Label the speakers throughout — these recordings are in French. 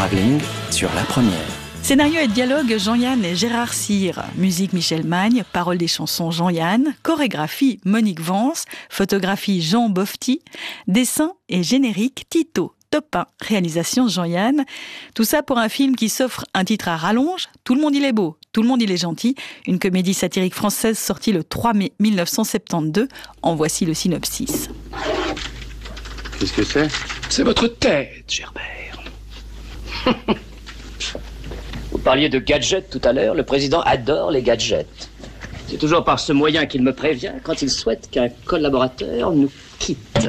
Speaker 1: Travelling sur la première.
Speaker 2: Scénario et dialogue Jean-Yann et Gérard Cyr. Musique Michel Magne, paroles des chansons Jean-Yann, chorégraphie Monique Vance, photographie Jean Bofti, dessin et générique Tito Topin, réalisation Jean-Yann. Tout ça pour un film qui s'offre un titre à rallonge, Tout le monde il est beau, tout le monde il est gentil, une comédie satirique française sortie le 3 mai 1972. En voici le synopsis.
Speaker 3: Qu'est-ce que c'est ?
Speaker 4: C'est votre tête, Gerbert.
Speaker 5: Vous parliez de gadgets tout à l'heure. Le président adore les gadgets. C'est toujours par ce moyen qu'il me prévient quand il souhaite qu'un collaborateur nous quitte.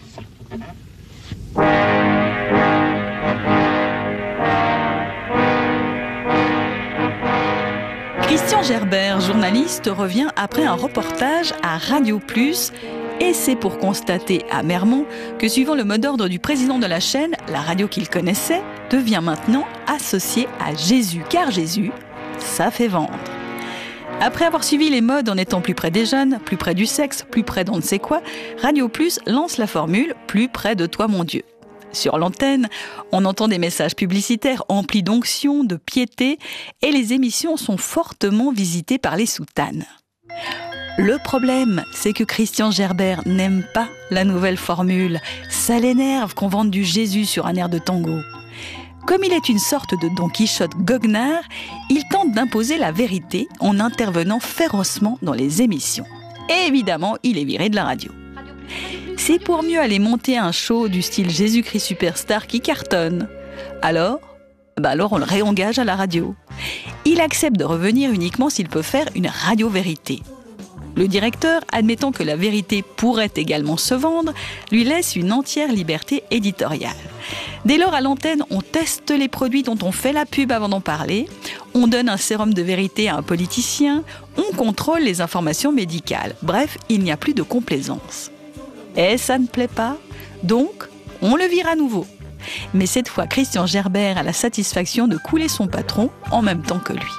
Speaker 2: Christian Gerbert, journaliste, revient après un reportage à Radio Plus. Et c'est pour constater amèrement que, suivant le mot d'ordre du président de la chaîne, la radio qu'il connaissait devient maintenant associée à Jésus. Car Jésus, ça fait vendre. Après avoir suivi les modes en étant plus près des jeunes, plus près du sexe, plus près d'on ne sait quoi, Radio Plus lance la formule « Plus près de toi, mon Dieu ». Sur l'antenne, on entend des messages publicitaires emplis d'onction, de piété, et les émissions sont fortement visitées par les soutanes. Le problème, c'est que Christian Gerbert n'aime pas la nouvelle formule. Ça l'énerve qu'on vende du Jésus sur un air de tango. Comme il est une sorte de Don Quichotte goguenard, il tente d'imposer la vérité en intervenant férocement dans les émissions. Et évidemment, il est viré de la radio. C'est pour mieux aller monter un show du style Jésus-Christ Superstar qui cartonne. Alors on le réengage à la radio. Il accepte de revenir uniquement s'il peut faire une radio-vérité. Le directeur, admettant que la vérité pourrait également se vendre, lui laisse une entière liberté éditoriale. Dès lors, à l'antenne, on teste les produits dont on fait la pub avant d'en parler, on donne un sérum de vérité à un politicien, on contrôle les informations médicales. Bref, il n'y a plus de complaisance. Et ça ne plaît pas, donc on le vire à nouveau. Mais cette fois, Christian Gerbert a la satisfaction de couler son patron en même temps que lui.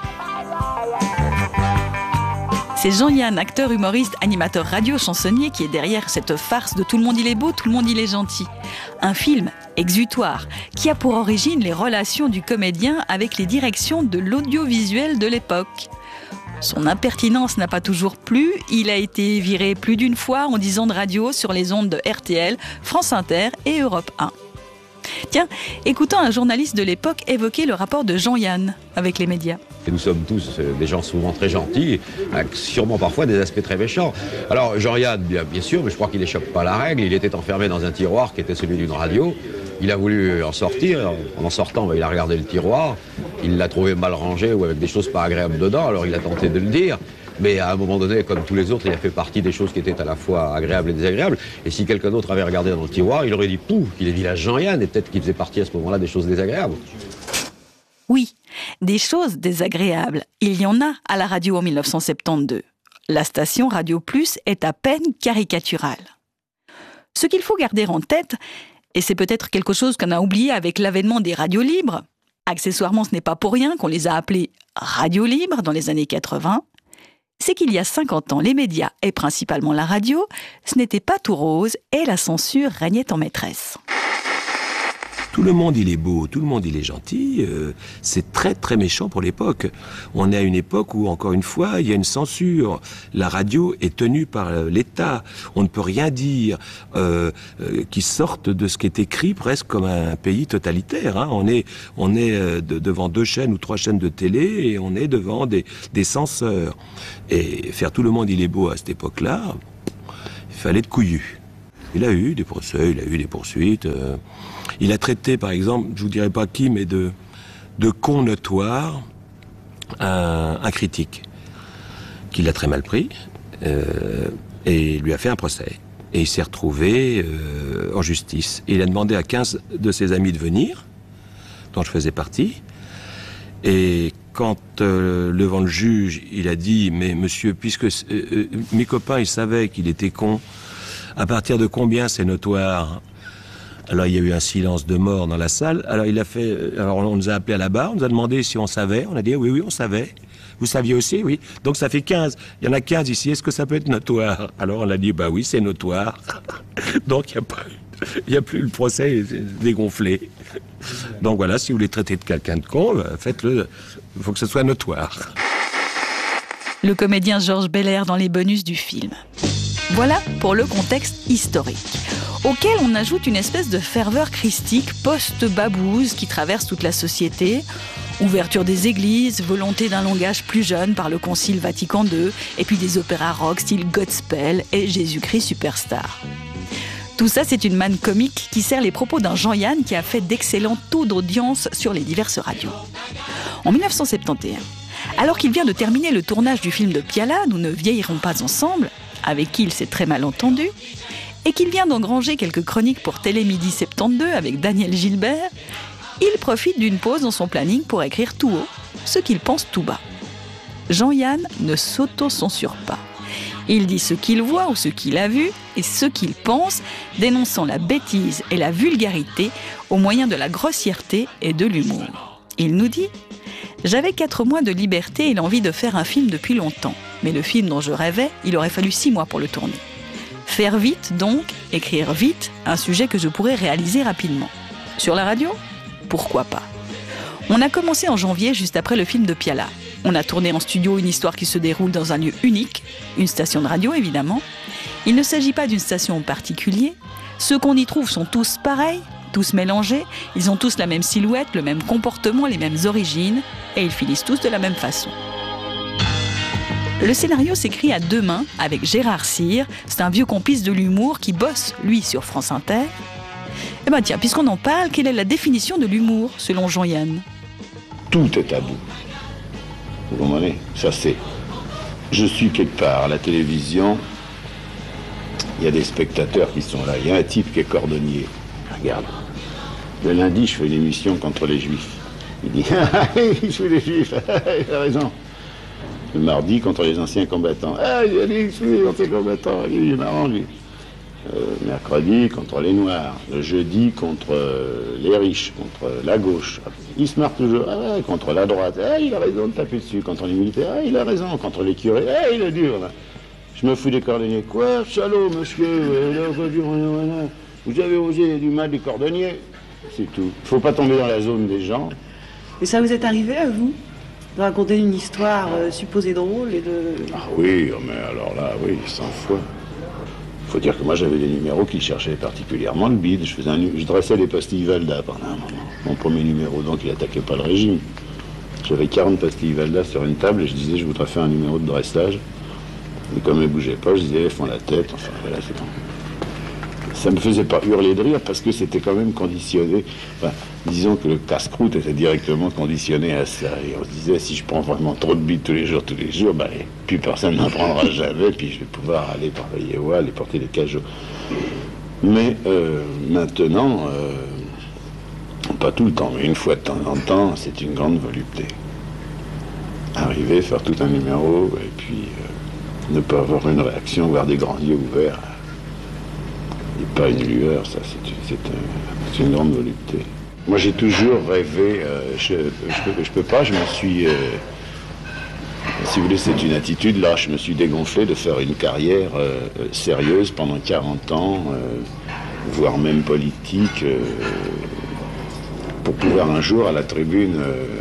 Speaker 2: C'est Jean-Yann, acteur, humoriste, animateur radio, chansonnier, qui est derrière cette farce de Tout le monde il est beau, tout le monde il est gentil. Un film exutoire qui a pour origine les relations du comédien avec les directions de l'audiovisuel de l'époque. Son impertinence n'a pas toujours plu, il a été viré plus d'une fois en 10 ans de radio sur les ondes de RTL, France Inter et Europe 1. Tiens, écoutons un journaliste de l'époque évoquer le rapport de Jean-Yann avec les médias.
Speaker 6: Et nous sommes tous des gens souvent très gentils, avec sûrement parfois des aspects très méchants. Alors Jean-Yann, bien sûr, mais je crois qu'il n'échappe pas à la règle. Il était enfermé dans un tiroir qui était celui d'une radio. Il a voulu en sortir. En sortant, il a regardé le tiroir. Il l'a trouvé mal rangé ou avec des choses pas agréables dedans. Alors il a tenté de le dire. Mais à un moment donné, comme tous les autres, il a fait partie des choses qui étaient à la fois agréables et désagréables. Et si quelqu'un d'autre avait regardé dans le tiroir, il aurait dit « Pouf !» qu'il est village Jean-Yann, et peut-être qu'il faisait partie à ce moment-là des choses désagréables.
Speaker 2: Oui, des choses désagréables. Il y en a à la radio en 1972. La station Radio Plus est à peine caricaturale. Ce qu'il faut garder en tête, et c'est peut-être quelque chose qu'on a oublié avec l'avènement des radios libres, accessoirement ce n'est pas pour rien qu'on les a appelées radios libres dans les années 80, c'est qu'il y a 50 ans, les médias, et principalement la radio, ce n'était pas tout rose et la censure régnait en maîtresse.
Speaker 4: Tout le monde il est beau, tout le monde il est gentil, c'est très très méchant pour l'époque. On est à une époque où, encore une fois, il y a une censure. La radio est tenue par l'État. On ne peut rien dire qui sorte de ce qui est écrit, presque comme un pays totalitaire. Hein. On est devant 2 chaînes ou 3 chaînes de télé et on est devant des censeurs. Et faire tout le monde il est beau à cette époque-là, il fallait de couillu. Il a eu des procès, il a eu des poursuites. Il a traité, par exemple, je vous dirai pas qui, mais de con notoire un critique qui l'a très mal pris et lui a fait un procès. Et il s'est retrouvé en justice. Et il a demandé à 15 de ses amis de venir, dont je faisais partie. Et quand, devant le juge, il a dit « Mais monsieur, puisque mes copains, ils savaient qu'il était con, à partir de combien c'est notoire ?» Alors il y a eu un silence de mort dans la salle. Alors on nous a appelés à la barre, on nous a demandé si on savait. On a dit oui, on savait. Vous saviez aussi, oui. Donc ça fait 15. Il y en a 15 ici. Est-ce que ça peut être notoire? Alors on a dit oui, c'est notoire. Donc il n'y a plus le procès est dégonflé. Donc voilà, si vous voulez traiter de quelqu'un de con, faites-le, il faut que ce soit notoire.
Speaker 2: Le comédien Georges Belair dans les bonus du film. Voilà pour le contexte historique, auquel on ajoute une espèce de ferveur christique post-babouze qui traverse toute la société. Ouverture des églises, volonté d'un langage plus jeune par le Concile Vatican II, et puis des opéras rock style Godspell et Jésus-Christ Superstar. Tout ça, c'est une manne comique qui sert les propos d'un Jean-Yann qui a fait d'excellents taux d'audience sur les diverses radios. En 1971, alors qu'il vient de terminer le tournage du film de Piala, Nous ne vieillirons pas ensemble, avec qui il s'est très mal entendu, et qu'il vient d'engranger quelques chroniques pour Télémidi 72 avec Daniel Gilbert, il profite d'une pause dans son planning pour écrire tout haut ce qu'il pense tout bas. Jean-Yann ne s'auto-censure pas. Il dit ce qu'il voit ou ce qu'il a vu et ce qu'il pense, dénonçant la bêtise et la vulgarité au moyen de la grossièreté et de l'humour. Il nous dit « J'avais 4 mois de liberté et l'envie de faire un film depuis longtemps. Mais le film dont je rêvais, il aurait fallu 6 mois pour le tourner. Faire vite donc, écrire vite, un sujet que je pourrais réaliser rapidement. Sur la radio ? Pourquoi pas ? On a commencé en janvier, juste après le film de Piala. On a tourné en studio une histoire qui se déroule dans un lieu unique, une station de radio évidemment. Il ne s'agit pas d'une station en particulier. Ceux qu'on y trouve sont tous pareils, tous mélangés. Ils ont tous la même silhouette, le même comportement, les mêmes origines, et ils finissent tous de la même façon. Le scénario s'écrit à 2 mains avec Gérard Cyr. C'est un vieux complice de l'humour qui bosse, lui, sur France Inter. Eh bien tiens, puisqu'on en parle, quelle est la définition de l'humour, selon Jean-Yann ?
Speaker 3: Tout est tabou. Vous comprenez ? Ça c'est... Je suis quelque part à la télévision, il y a des spectateurs qui sont là. Il y a un type qui est cordonnier. Regarde. Le lundi, je fais une émission contre les Juifs. Il dit, je fais les Juifs, il a raison. Le mardi, contre les anciens combattants. Il a dit, je suis les anciens combattants. Il est marrant, lui. Mercredi, contre les Noirs. Le jeudi, contre les riches, contre la gauche. Il se marre toujours. Contre la droite. Il a raison de taper dessus. Contre les militaires. Il a raison. Contre les curés. Il est dur, là. Je me fous des cordonniers. Quoi, salaud, monsieur vous avez osé du mal des cordonniers. C'est tout. Il faut pas tomber dans la zone des gens.
Speaker 1: Et ça vous est arrivé à vous de raconter une histoire supposée drôle et de...
Speaker 3: Ah oui, mais alors là, oui, 100 fois. Il faut dire que moi j'avais des numéros qui cherchaient particulièrement le bide. Je dressais des pastilles Valda pendant un moment. Mon premier numéro, donc, il attaquait pas le régime. J'avais 40 pastilles Valda sur une table et je disais je voudrais faire un numéro de dressage. Et comme elles bougeaient pas, je disais elles font la tête. Enfin voilà, c'est bon. Ça me faisait pas hurler de rire parce que c'était quand même conditionné. Enfin, disons que le casse-croûte était directement conditionné à ça. Et on se disait, si je prends vraiment trop de bites tous les jours, plus personne n'en prendra jamais, puis je vais pouvoir aller par Iowa, aller porter des cajots. Mais maintenant, pas tout le temps, mais une fois de temps en temps, c'est une grande volupté. Arriver, faire tout un numéro, et puis ne pas avoir une réaction, avoir des grands yeux ouverts. Et pas une lueur, ça c'est une grande volupté. Moi j'ai toujours rêvé, je peux pas, je me suis, si vous voulez c'est une attitude, là je me suis dégonflé de faire une carrière sérieuse pendant 40 ans, voire même politique, pour pouvoir un jour à la tribune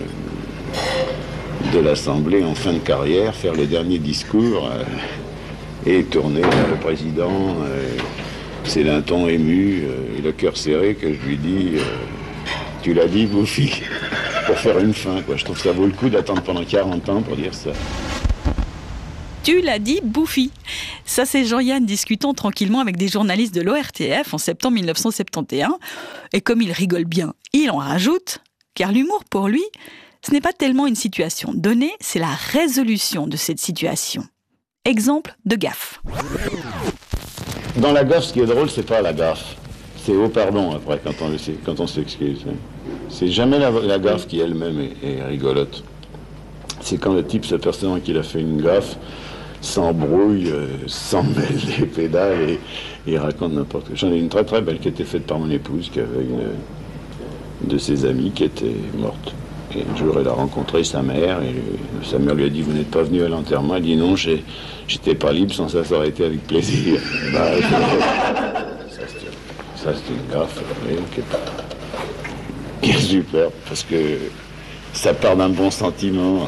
Speaker 3: de l'Assemblée en fin de carrière faire le dernier discours et tourner vers le président. C'est d'un ton ému et le cœur serré que je lui dis tu l'as dit, Bouffi, pour faire une fin, quoi. Je trouve que ça vaut le coup d'attendre pendant 40 ans pour dire ça.
Speaker 2: Tu l'as dit, Bouffi. Ça, c'est Jean-Yann discutant tranquillement avec des journalistes de l'ORTF en septembre 1971. Et comme il rigole bien, il en rajoute, car l'humour, pour lui, ce n'est pas tellement une situation donnée, c'est la résolution de cette situation. Exemple de gaffe.
Speaker 3: Dans la gaffe, ce qui est drôle, c'est pas la gaffe. C'est au pardon, après, quand on s'excuse. C'est jamais la gaffe qui elle-même est rigolote. C'est quand le type s'aperçoit qu'il a fait une gaffe, s'embrouille, s'en mêle les pédales et raconte n'importe quoi. J'en ai une très très belle qui était faite par mon épouse, qui avait une de ses amies qui était morte. Et un jour, elle a rencontré sa mère, et sa mère lui a dit « Vous n'êtes pas venu à l'enterrement ?» Elle dit « Non, j'étais pas libre, sans ça aurait été avec plaisir. » Ça, c'est une gaffe. qui est superbe, parce que ça part d'un bon sentiment.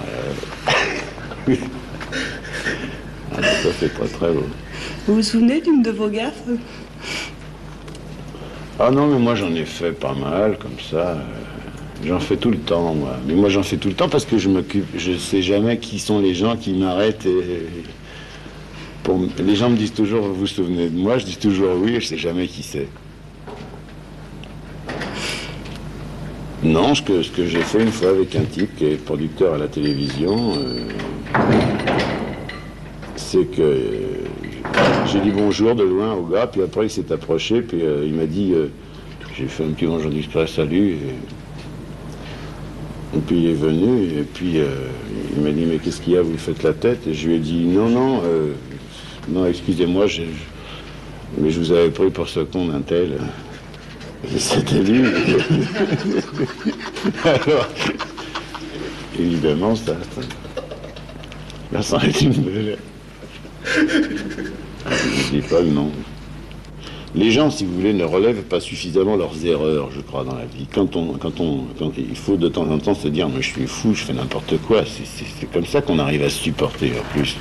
Speaker 3: Ça, c'est très très beau.
Speaker 1: Vous vous souvenez d'une de vos gaffes?
Speaker 3: Ah non, mais moi j'en ai fait pas mal, comme ça. J'en fais tout le temps, moi. Mais moi j'en fais tout le temps parce que je sais jamais qui sont les gens qui m'arrêtent. Les gens me disent toujours, vous vous souvenez de moi? Je dis toujours oui, et je sais jamais qui c'est. Non, ce que j'ai fait une fois avec un type qui est producteur à la télévision, c'est que j'ai dit bonjour de loin au gars, puis après il s'est approché, puis il m'a dit, j'ai fait un petit bonjour discret, salut, et puis il est venu, et puis il m'a dit, mais qu'est-ce qu'il y a, vous faites la tête? Et je lui ai dit, non, excusez-moi, mais je vous avais pris pour ce con d'un tel. Et c'était lui. Alors, évidemment, ça s'en est une belle. Je ne dis pas le nom. Les gens, si vous voulez, ne relèvent pas suffisamment leurs erreurs, je crois, dans la vie. Quand il faut de temps en temps se dire, mais je suis fou, je fais n'importe quoi. C'est comme ça qu'on arrive à se supporter, en plus.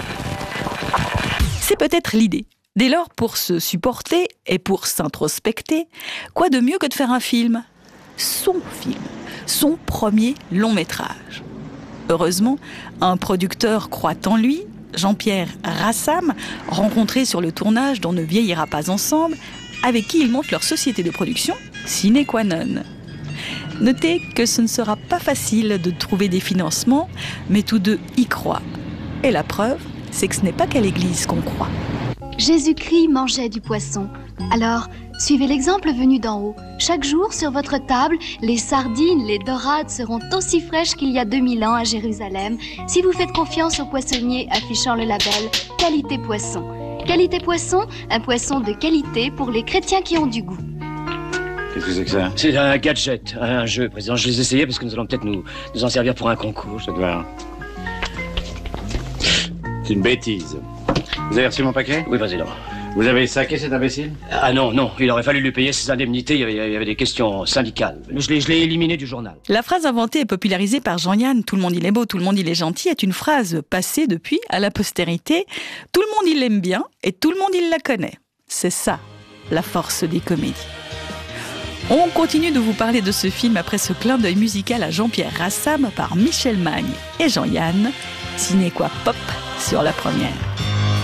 Speaker 2: C'est peut-être l'idée. Dès lors, pour se supporter et pour s'introspecter, quoi de mieux que de faire un film? Son film, son premier long métrage. Heureusement, un producteur croit en lui, Jean-Pierre Rassam, rencontré sur le tournage d'On ne vieillira pas ensemble, avec qui ils montent leur société de production, Sine Qua Non. Notez que ce ne sera pas facile de trouver des financements, mais tous deux y croient. Et la preuve, c'est que ce n'est pas qu'à l'église qu'on croit.
Speaker 7: Jésus-Christ mangeait du poisson. Alors, suivez l'exemple venu d'en haut. Chaque jour, sur votre table, les sardines, les dorades seront aussi fraîches qu'il y a 2000 ans à Jérusalem, si vous faites confiance au poissonnier affichant le label « Qualité Poisson ». Qualité Poisson, un poisson de qualité pour les chrétiens qui ont du goût.
Speaker 8: Qu'est-ce que c'est que ça?
Speaker 5: C'est un gadget, un jeu, président. Je les essayais parce que nous allons peut-être nous en servir pour un concours.
Speaker 8: Ça doit... C'est une bêtise. Vous avez reçu mon paquet?
Speaker 5: Oui, président.
Speaker 8: Vous avez saqué cet imbécile?
Speaker 5: Ah non, il aurait fallu lui payer ses indemnités, il y avait des questions syndicales. Je l'ai éliminé du journal.
Speaker 2: La phrase inventée et popularisée par Jean-Yann, « Tout le monde il est beau, tout le monde il est gentil », est une phrase passée depuis à la postérité. Tout le monde il l'aime bien et tout le monde il la connaît. C'est ça, la force des comédies. On continue de vous parler de ce film après ce clin d'œil musical à Jean-Pierre Rassam par Michel Magne et Jean-Yann. Sine Qua Pop sur La Première.